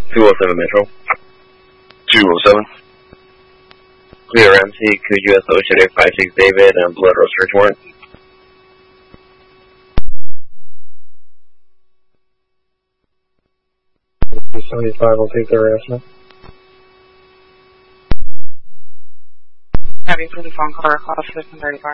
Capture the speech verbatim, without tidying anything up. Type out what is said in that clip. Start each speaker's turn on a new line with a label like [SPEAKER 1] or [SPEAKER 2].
[SPEAKER 1] two oh seven Metro.
[SPEAKER 2] two oh seven.
[SPEAKER 1] Cleo Ramsey, Q U S Associated five six David, and Blood Rose search warrant.
[SPEAKER 3] seventy-five will take the harassment.
[SPEAKER 4] Having for the phone call, call seven thirty-five.